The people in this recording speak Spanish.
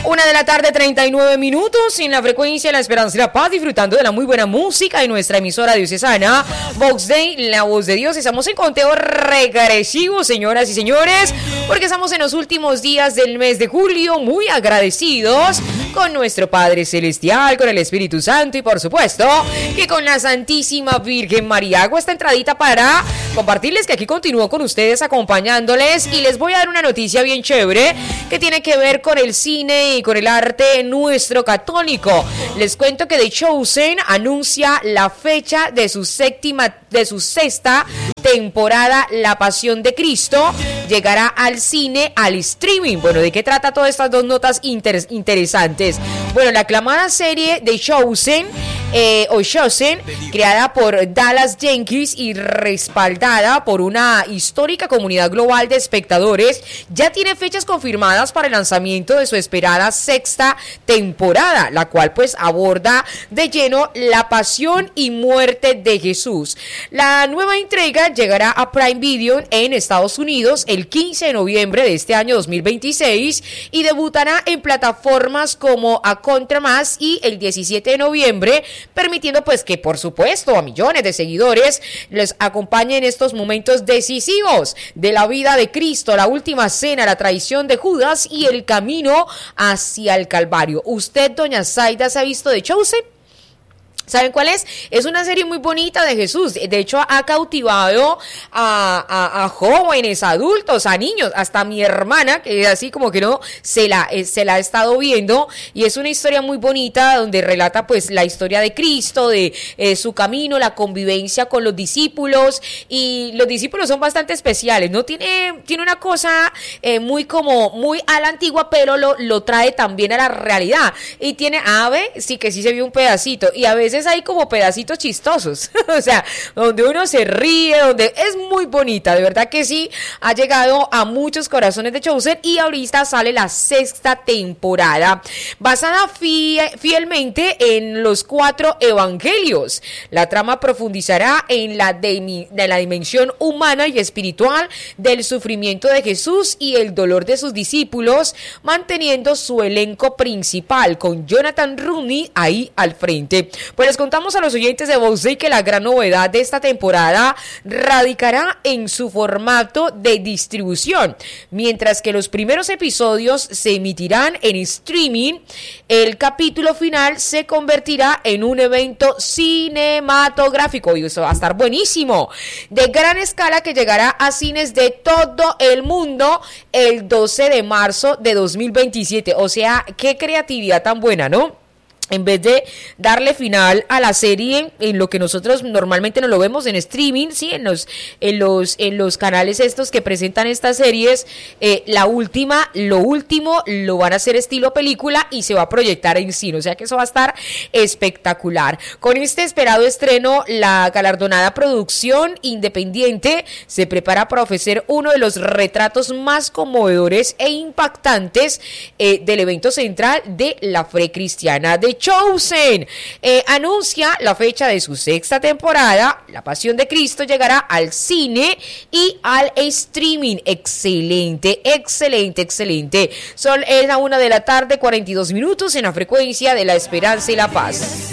1:39 p.m. en la frecuencia de la esperanza y la paz, disfrutando de la muy buena música de nuestra emisora diocesana Vox Dei, la voz de Dios. Estamos en conteo regresivo, señoras y señores, porque estamos en los últimos días del mes de julio, muy agradecidos con nuestro Padre Celestial, con el Espíritu Santo y por supuesto que con la Santísima Virgen María. Hago esta entradita para compartirles que aquí continúo con ustedes acompañándoles y les voy a dar una noticia bien chévere que tiene que ver con el cine y con el arte nuestro católico. Les cuento que The Chosen anuncia la fecha de su sexta temporada, La Pasión de Cristo. Llegará al cine, al streaming. Bueno, ¿de qué trata todas estas dos notas interesantes? Bueno, la aclamada serie The Chosen, creada por Dallas Jenkins y respaldada por una histórica comunidad global de espectadores, ya tiene fechas confirmadas para el lanzamiento de su esperada sexta temporada, la cual pues aborda de lleno la pasión y muerte de Jesús. La nueva entrega llegará a Prime Video en Estados Unidos el 15 de noviembre de este año 2026 y debutará en plataformas como A Contra Más y el 17 de noviembre, permitiendo pues que por supuesto a millones de seguidores les acompañen estos momentos decisivos de la vida de Cristo, la última cena, la traición de Judas y el camino hacia el Calvario. ¿Usted, doña Zaida, se ha visto The Chosen? ¿Saben cuál es? Es una serie muy bonita de Jesús. De hecho, ha cautivado a jóvenes, adultos, a niños, hasta mi hermana, que así como que no, se la ha estado viendo. Y es una historia muy bonita donde relata pues la historia de Cristo, de su camino, la convivencia con los discípulos. Y los discípulos son bastante especiales, ¿no? Tiene una cosa muy a la antigua, pero lo trae también a la realidad. Y tiene sí que sí se vio un pedacito. Y a veces hay como pedacitos chistosos, o sea, donde uno se ríe, donde es muy bonita, de verdad que sí, ha llegado a muchos corazones de Chosen y ahorita sale la sexta temporada, basada fielmente en los 4 evangelios. La trama profundizará en la dimensión humana y espiritual del sufrimiento de Jesús y el dolor de sus discípulos, manteniendo su elenco principal con Jonathan Rooney ahí al frente. Pues les contamos a los oyentes de Vox Dei que la gran novedad de esta temporada radicará en su formato de distribución. Mientras que los primeros episodios se emitirán en streaming, el capítulo final se convertirá en un evento cinematográfico y eso va a estar buenísimo, de gran escala, que llegará a cines de todo el mundo el 12 de marzo de 2027. O sea, qué creatividad tan buena, ¿no? En vez de darle final a la serie en lo que nosotros normalmente no lo vemos en streaming, sí, en los canales estos que presentan estas series, lo último lo van a hacer estilo película y se va a proyectar en cine, o sea que eso va a estar espectacular. Con este esperado estreno, la galardonada producción independiente se prepara para ofrecer uno de los retratos más conmovedores e impactantes del evento central de la fe cristiana. The Chosen anuncia la fecha de su sexta temporada. La Pasión de Cristo llegará al cine y al streaming. Excelente. Son 1:42 p.m. en la frecuencia de la esperanza y la paz.